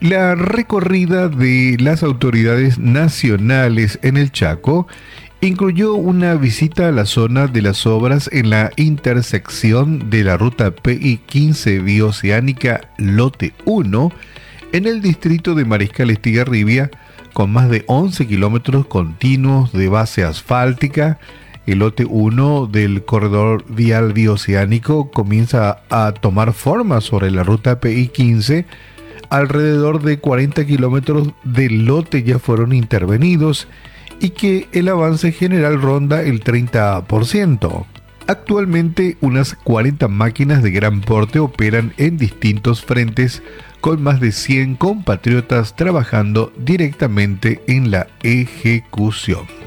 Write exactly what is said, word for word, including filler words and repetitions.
La recorrida de las autoridades nacionales en el Chaco incluyó una visita a la zona de las obras en la intersección de la ruta P I quince bioceánica Lote uno en el distrito de Mariscal Estigarribia, con más de once kilómetros continuos de base asfáltica. El lote uno del corredor vial bioceánico comienza a tomar forma sobre la ruta P I quince. Alrededor de cuarenta kilómetros del lote ya fueron intervenidos y que el avance general ronda el treinta por ciento. Actualmente unas cuarenta máquinas de gran porte operan en distintos frentes, con más de cien compatriotas trabajando directamente en la ejecución.